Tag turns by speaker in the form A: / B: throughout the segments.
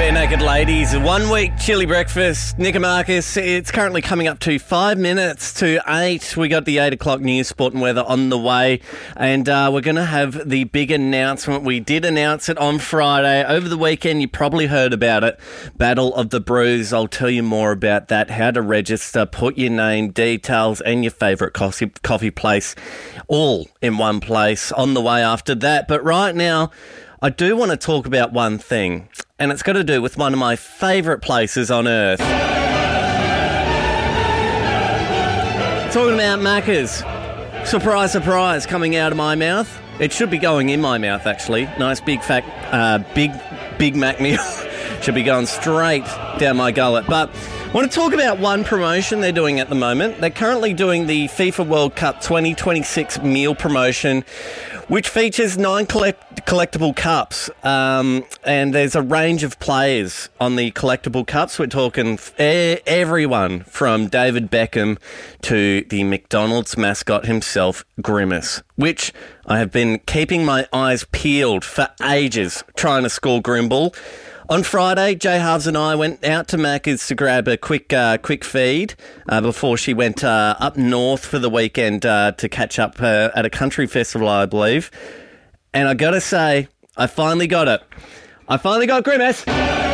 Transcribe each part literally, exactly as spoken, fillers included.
A: Bare Naked Ladies, one week chilly breakfast. Nick and Marcus, it's currently coming up to five minutes to eight. We got the eight o'clock news, sport and weather on the way, and uh, we're going to have the big announcement. We did announce it on Friday. Over the weekend, you probably heard about it. Battle of the Brews. I'll tell you more about that, how to register, put your name, details, and your favourite coffee, coffee place all in one place on the way after that. But right now, I do want to talk about one thing, and it's got to do with one of my favourite places on earth. Talking about Macca's. Surprise, surprise, coming out of my mouth. It should be going in my mouth, actually. Nice big fat, uh, big, Big Mac meal. Should be going straight down my gullet. But I want to talk about one promotion they're doing at the moment. They're currently doing the FIFA World Cup twenty twenty-six meal promotion, which features nine collect- collectible cups. Um, and there's a range of players on the collectible cups. We're talking e- everyone from David Beckham to the McDonald's mascot himself, Grimace, which I have been keeping my eyes peeled for ages trying to score Grimble. On Friday, Jay Halves and I went out to Macca's to grab a quick uh, quick feed uh, before she went uh, up north for the weekend uh, to catch up uh, at a country festival, I believe. And I got to say, I finally got it. I finally got Grimace.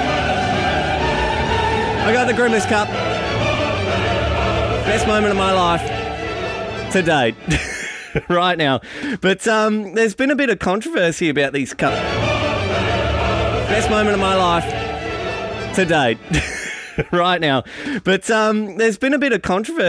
A: I got the Grimace Cup. Best moment of my life to date. Right now. But um, there's been a bit of controversy about these cups. Best moment of my life to date. Right now. But um, there's been a bit of controversy